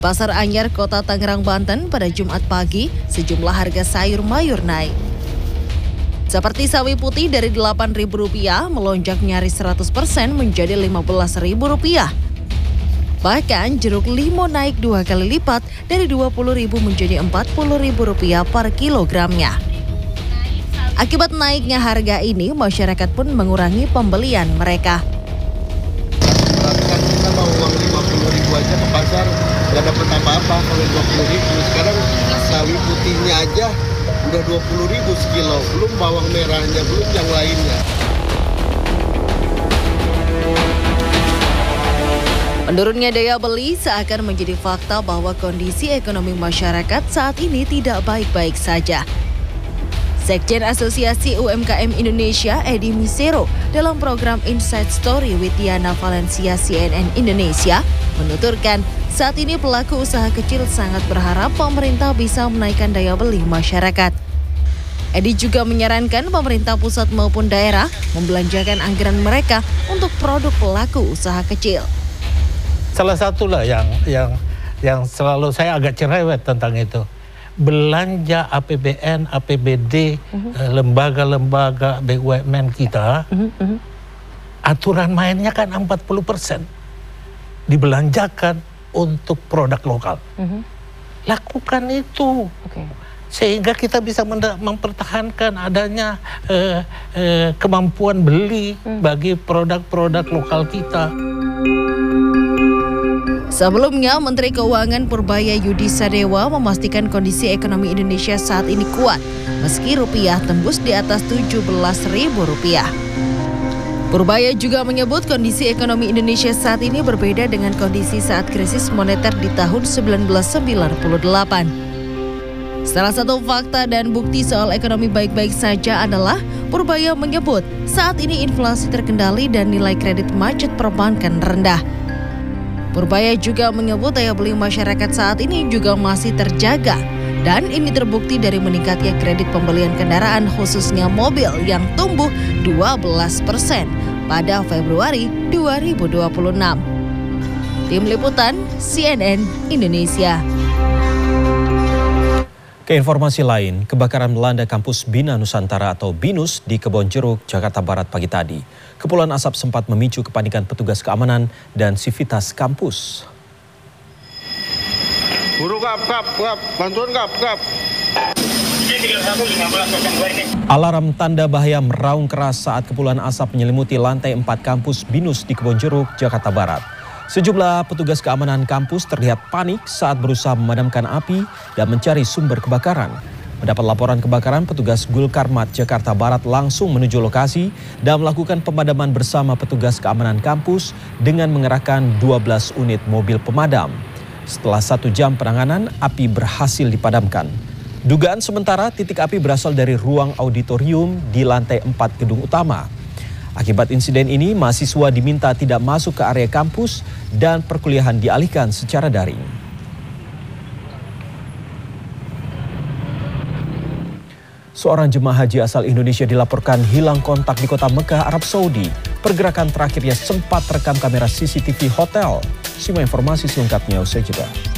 Pasar Anyar, Kota Tangerang, Banten pada Jumat pagi, sejumlah harga sayur mayur naik. Seperti sawi putih dari Rp8.000 melonjak nyaris 100% menjadi Rp15.000. Bahkan jeruk limau naik 2 kali lipat dari Rp20.000 menjadi Rp40.000 per kilogramnya. Akibat naiknya harga ini, masyarakat pun mengurangi pembelian mereka. Kita mau uang Rp50.000 aja ke pasar, nggak dapat apa-apa kalau Rp20.000. Sekarang sawi putihnya aja udah Rp20.000 sekilo, belum bawang merahnya, belum yang lainnya. Menurunnya daya beli seakan menjadi fakta bahwa kondisi ekonomi masyarakat saat ini tidak baik-baik saja. Sekjen Asosiasi UMKM Indonesia, Edi Misero, dalam program Inside Story with Diana Valencia CNN Indonesia, menuturkan saat ini pelaku usaha kecil sangat berharap pemerintah bisa menaikkan daya beli masyarakat. Edi juga menyarankan pemerintah pusat maupun daerah membelanjakan anggaran mereka untuk produk pelaku usaha kecil. Salah satulah yang selalu saya agak cerewet tentang itu. Belanja APBN, APBD, lembaga-lembaga BUMN kita, aturan mainnya kan 40% dibelanjakan untuk produk lokal. Lakukan itu, sehingga kita bisa mempertahankan adanya kemampuan beli bagi produk-produk lokal kita. Sebelumnya, Menteri Keuangan Purbaya Yudi Sadewa memastikan kondisi ekonomi Indonesia saat ini kuat, meski rupiah tembus di atas Rp17.000. Purbaya juga menyebut kondisi ekonomi Indonesia saat ini berbeda dengan kondisi saat krisis moneter di tahun 1998. Salah satu fakta dan bukti soal ekonomi baik-baik saja adalah Purbaya menyebut saat ini inflasi terkendali dan nilai kredit macet perbankan rendah. Purbaya juga menyebut daya beli masyarakat saat ini juga masih terjaga, dan ini terbukti dari meningkatnya kredit pembelian kendaraan khususnya mobil yang tumbuh 12% pada Februari 2026. Tim Liputan CNN Indonesia. Ke informasi lain, kebakaran melanda kampus Bina Nusantara atau BINUS di Kebonjeruk, Jakarta Barat pagi tadi. Kepulan asap sempat memicu kepanikan petugas keamanan dan sivitas kampus. Buru kap, bantuan kap. Alarm tanda bahaya meraung keras saat kepulan asap menyelimuti lantai 4 kampus BINUS di Kebonjeruk, Jakarta Barat. Sejumlah petugas keamanan kampus terlihat panik saat berusaha memadamkan api dan mencari sumber kebakaran. Mendapat laporan kebakaran, petugas Gulkarmat Jakarta Barat langsung menuju lokasi dan melakukan pemadaman bersama petugas keamanan kampus dengan mengerahkan 12 unit mobil pemadam. Setelah 1 jam penanganan, api berhasil dipadamkan. Dugaan sementara titik api berasal dari ruang auditorium di lantai 4 gedung utama. Akibat insiden ini, mahasiswa diminta tidak masuk ke area kampus dan perkuliahan dialihkan secara daring. Seorang jemaah haji asal Indonesia dilaporkan hilang kontak di kota Mekah, Arab Saudi. Pergerakan terakhirnya sempat terekam kamera CCTV hotel. Simak informasi selengkapnya usai jeda.